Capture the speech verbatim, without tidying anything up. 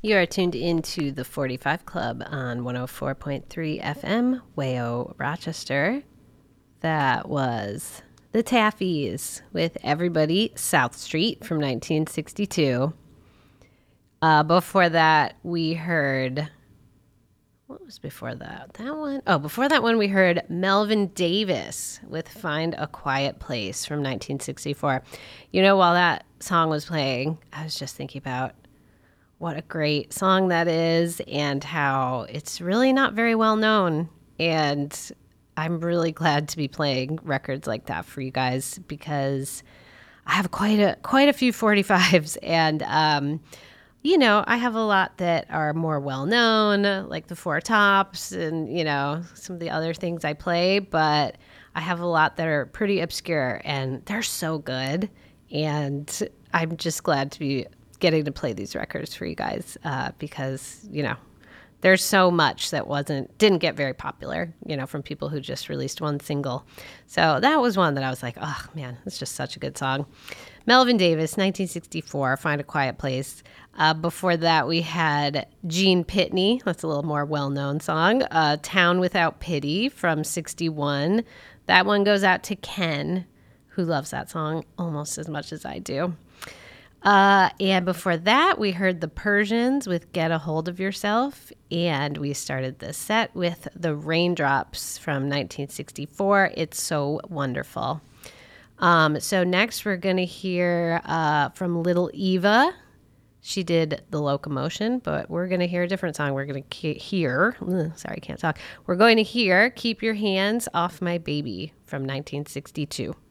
You are tuned into the forty-five Club on one oh four point three F M, Wayo, Rochester. That was the Taffies with Everybody South Street from nineteen sixty-two. Uh, before that, we heard... What was before that? That one? Oh, before that one, we heard Melvin Davis with Find a Quiet Place from nineteen sixty-four. You know, while that song was playing, I was just thinking about what a great song that is and how it's really not very well known. And I'm really glad to be playing records like that for you guys because I have quite a quite a few forty-fives. And, um, you know, I have a lot that are more well known, like the Four Tops and, you know, some of the other things I play. But I have a lot that are pretty obscure and they're so good. And I'm just glad to be getting to play these records for you guys uh, because, you know, there's so much that wasn't, didn't get very popular, you know, from people who just released one single. So that was one that I was like, oh man, it's just such a good song. Melvin Davis, nineteen sixty-four, Find a Quiet Place. Uh, before that, we had Gene Pitney. That's a little more well-known song. Uh, Town Without Pity from sixty-one. That one goes out to Ken, who loves that song almost as much as I do. Uh, and before that, we heard the Persians with Get a Hold of Yourself. And we started the set with the Raindrops from nineteen sixty-four. It's So Wonderful. Um, so next we're going to hear uh, from Little Eva. She did The Locomotion, but we're going to hear a different song. We're going to hear, ugh, sorry, I can't talk. We're going to hear Keep Your Hands Off My Baby from nineteen sixty-two.